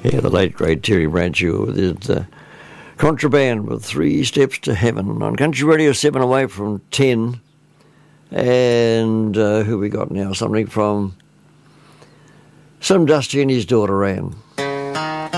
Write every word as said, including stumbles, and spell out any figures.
Yeah, the late great Terry Bradshaw with uh, Contraband with Three Steps to Heaven on Country Radio, seven away from ten. And uh, who we got now? Something from Slim Dusty and his daughter Anne.